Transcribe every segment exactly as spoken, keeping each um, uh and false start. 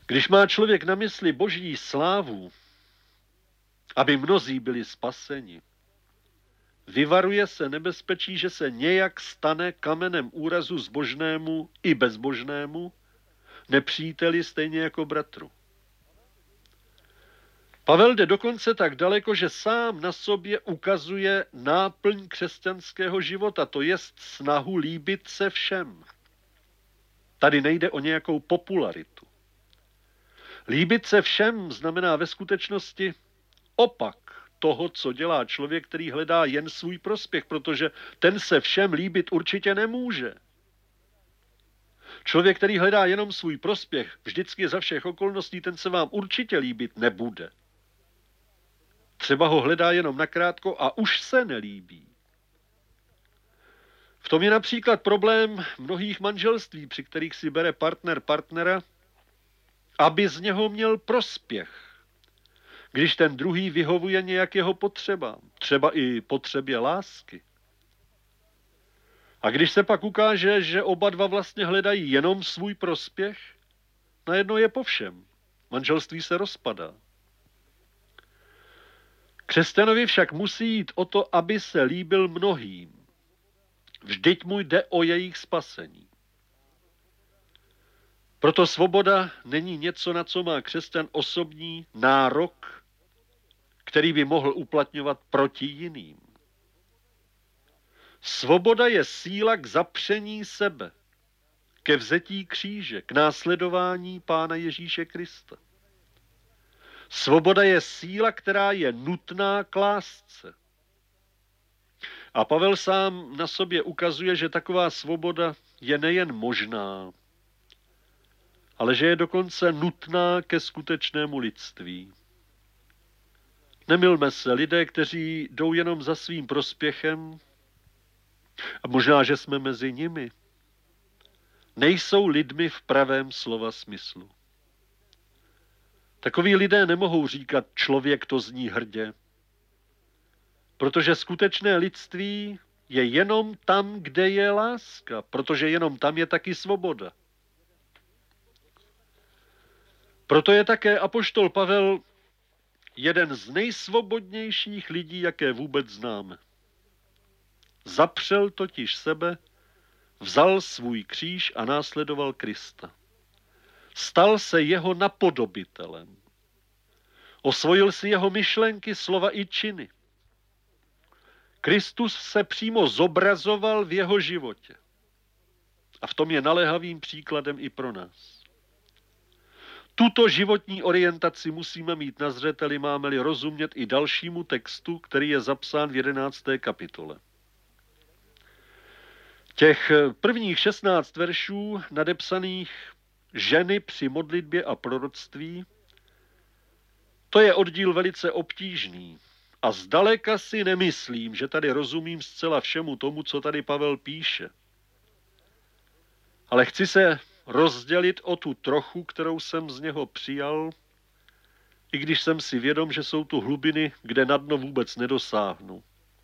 Když má člověk na mysli boží slávu, aby mnozí byli spaseni, vyvaruje se nebezpečí, že se nějak stane kamenem úrazu zbožnému i bezbožnému, nepříteli stejně jako bratru. Pavel jde dokonce tak daleko, že sám na sobě ukazuje náplň křesťanského života, to jest snahu líbit se všem. Tady nejde o nějakou popularitu. Líbit se všem znamená ve skutečnosti opak toho, co dělá člověk, který hledá jen svůj prospěch, protože ten se všem líbit určitě nemůže. Člověk, který hledá jenom svůj prospěch, vždycky za všech okolností, ten se vám určitě líbit nebude. Třeba ho hledá jenom nakrátko a už se nelíbí. V tom je například problém mnohých manželství, při kterých si bere partner partnera, aby z něho měl prospěch. Když ten druhý vyhovuje nějak jeho potřebám, třeba i potřebě lásky. A když se pak ukáže, že oba dva vlastně hledají jenom svůj prospěch, najednou je po všem. Manželství se rozpadá. Křesťanovi však musí jít o to, aby se líbil mnohým. Vždyť mu jde o jejich spasení. Proto svoboda není něco, na co má křesťan osobní nárok, který by mohl uplatňovat proti jiným. Svoboda je síla k zapření sebe, ke vzetí kříže, k následování Pána Ježíše Krista. Svoboda je síla, která je nutná k lásce. A Pavel sám na sobě ukazuje, že taková svoboda je nejen možná, ale že je dokonce nutná ke skutečnému lidství. Nemylme se, lidé, kteří jdou jenom za svým prospěchem, a možná, že jsme mezi nimi, nejsou lidmi v pravém slova smyslu. Takoví lidé nemohou říkat, člověk to zní hrdě, protože skutečné lidství je jenom tam, kde je láska, protože jenom tam je taky svoboda. Proto je také apoštol Pavel jeden z nejsvobodnějších lidí, jaké vůbec známe. Zapřel totiž sebe, vzal svůj kříž a následoval Krista. Stal se jeho napodobitelem. Osvojil si jeho myšlenky, slova i činy. Kristus se přímo zobrazoval v jeho životě. A v tom je naléhavým příkladem i pro nás. Tuto životní orientaci musíme mít na zřeteli, máme-li rozumět i dalšímu textu, který je zapsán v jedenácté kapitole. Těch prvních šestnáct veršů nadepsaných ženy při modlitbě a proroctví, to je oddíl velice obtížný. A zdaleka si nemyslím, že tady rozumím zcela všemu tomu, co tady Pavel píše. Ale chci se rozdělit o tu trochu, kterou jsem z něho přijal, i když jsem si vědom, že jsou tu hlubiny, kde na dno vůbec nedosáhnu.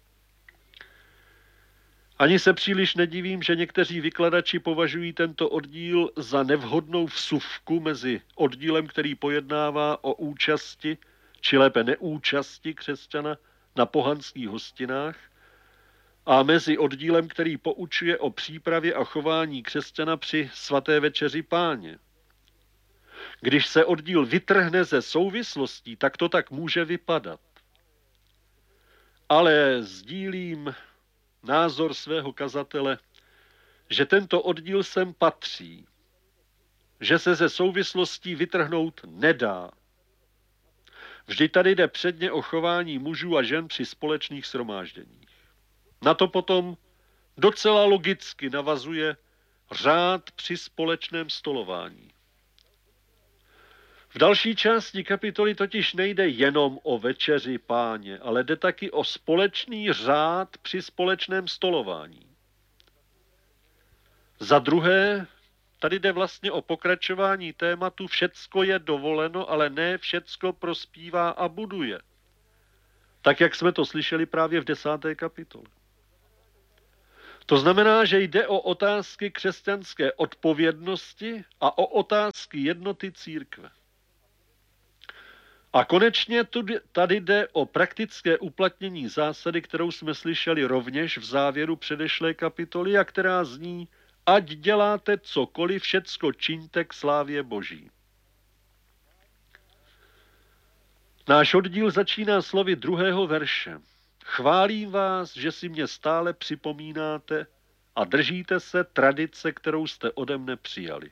Ani se příliš nedivím, že někteří vykladači považují tento oddíl za nevhodnou vsuvku mezi oddílem, který pojednává o účasti, či lépe neúčasti křesťana na pohanských hostinách, a mezi oddílem, který poučuje o přípravě a chování křesťana při svaté večeři Páně. Když se oddíl vytrhne ze souvislostí, tak to tak může vypadat. Ale sdílím názor svého kazatele, že tento oddíl sem patří, že se ze souvislostí vytrhnout nedá. Vždy tady jde předně o chování mužů a žen při společných shromážděních. Na to potom docela logicky navazuje řád při společném stolování. V další části kapitoly totiž nejde jenom o večeři Páně, ale jde taky o společný řád při společném stolování. Za druhé, tady jde vlastně o pokračování tématu všecko je dovoleno, ale ne všecko prospívá a buduje. Tak, jak jsme to slyšeli právě v desáté kapitole. To znamená, že jde o otázky křesťanské odpovědnosti a o otázky jednoty církve. A konečně tady jde o praktické uplatnění zásady, kterou jsme slyšeli rovněž v závěru předešlé kapitoly a která zní: ať děláte cokoliv, všecko čiňte k slávě Boží. Náš oddíl začíná slovy druhého verše. Chválím vás, že si mě stále připomínáte a držíte se tradice, kterou jste ode mne přijali.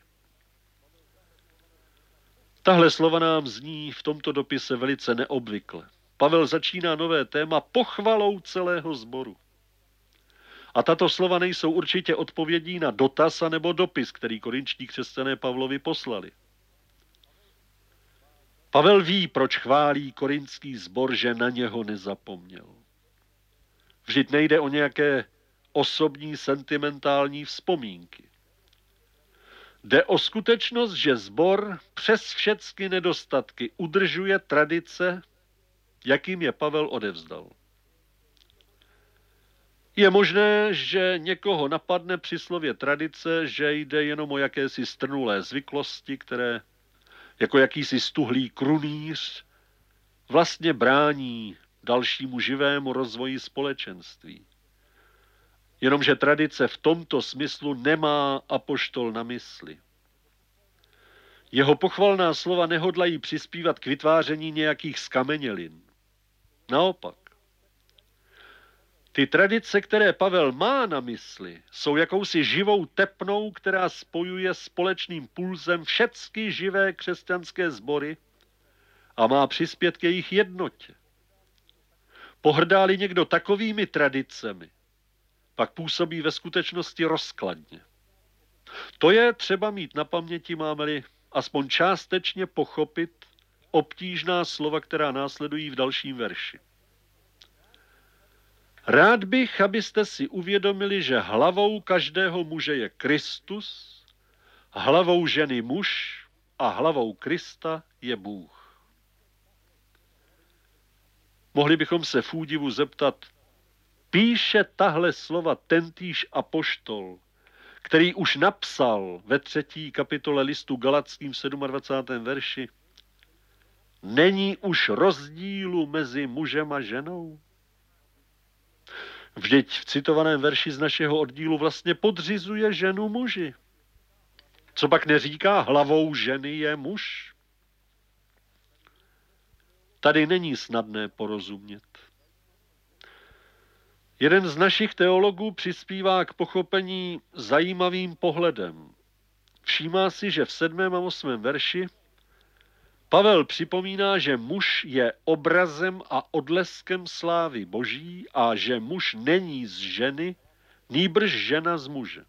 Tahle slova nám zní v tomto dopise velice neobvykle. Pavel začíná nové téma pochvalou celého sboru. A tato slova nejsou určitě odpovědí na dotaz nebo dopis, který korinští křesťané Pavlovi poslali. Pavel ví, proč chválí korintský sbor, že na něho nezapomněl. Vždyť nejde o nějaké osobní sentimentální vzpomínky. Jde o skutečnost, že sbor přes všechny nedostatky udržuje tradice, jakým je Pavel odevzdal. Je možné, že někoho napadne při slově tradice, že jde jenom o jakési strnulé zvyklosti, které jako jakýsi stuhlý krunýř vlastně brání dalšímu živému rozvoji společenství. Jenomže tradice v tomto smyslu nemá apoštol na mysli. Jeho pochvalná slova nehodlají přispívat k vytváření nějakých skamenělin. Naopak. Ty tradice, které Pavel má na mysli, jsou jakousi živou tepnou, která spojuje společným pulzem všechny živé křesťanské sbory a má přispět k jejich jednotě. Pohrdá-li někdo takovými tradicemi, pak působí ve skutečnosti rozkladně. To je třeba mít na paměti, máme-li aspoň částečně pochopit obtížná slova, která následují v dalším verši. Rád bych, abyste si uvědomili, že hlavou každého muže je Kristus, hlavou ženy muž a hlavou Krista je Bůh. Mohli bychom se v údivu zeptat, píše tahle slova tentýž apoštol, který už napsal ve třetí kapitole listu Galatským v dvacátém sedmém verši, není už rozdílu mezi mužem a ženou? Vždyť v citovaném verši z našeho oddílu vlastně podřizuje ženu muži. Co pak neříká, hlavou ženy je muž? Tady není snadné porozumět. Jeden z našich teologů přispívá k pochopení zajímavým pohledem. Všímá si, že v sedmém a osmém verši Pavel připomíná, že muž je obrazem a odleskem slávy Boží a že muž není z ženy, nýbrž žena z muže.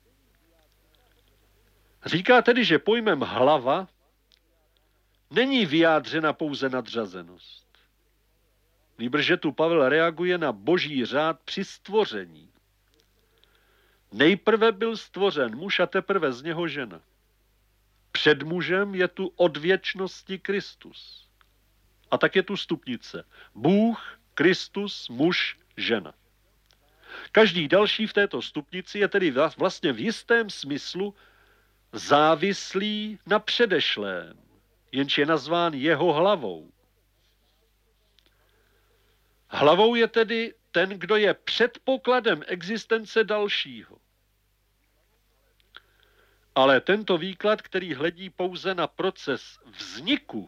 Říká tedy, že pojmem hlava není vyjádřena pouze nadřazenost. Nýbrž, že tu Pavel reaguje na Boží řád při stvoření. Nejprve byl stvořen muž a teprve z něho žena. Před mužem je tu od věčnosti Kristus. A tak je tu stupnice. Bůh, Kristus, muž, žena. Každý další v této stupnici je tedy vlastně v jistém smyslu závislý na předešlém, jenž je nazván jeho hlavou. Hlavou je tedy ten, kdo je předpokladem existence dalšího. Ale tento výklad, který hledí pouze na proces vzniku,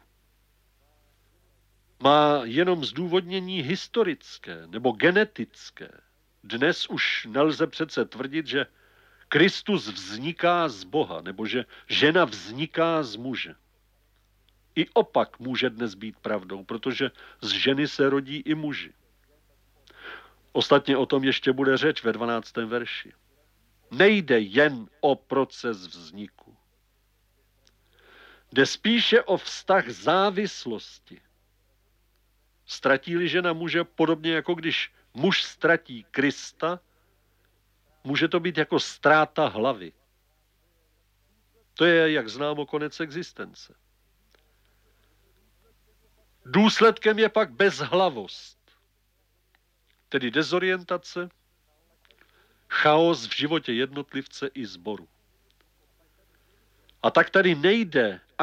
má jenom zdůvodnění historické nebo genetické. Dnes už nelze přece tvrdit, že Kristus vzniká z Boha, nebo že žena vzniká z muže. I opak může dnes být pravdou, protože z ženy se rodí i muži. Ostatně o tom ještě bude řeč ve dvanáctém verši. Nejde jen o proces vzniku. Jde spíše o vztah závislosti. Ztratí-li žena muže podobně jako když muž ztratí Krista, může to být jako ztráta hlavy. To je, jak známo, konec existence. Důsledkem je pak bezhlavost, tedy dezorientace, chaos v životě jednotlivce i sboru. A tak tady nejde